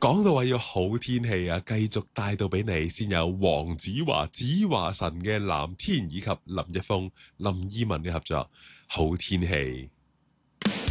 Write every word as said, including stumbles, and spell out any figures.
講到話要好天氣啊，繼續帶到俾你，先有黃子華、子華神嘅藍天以及林一峰、林依文嘅合作，好天氣。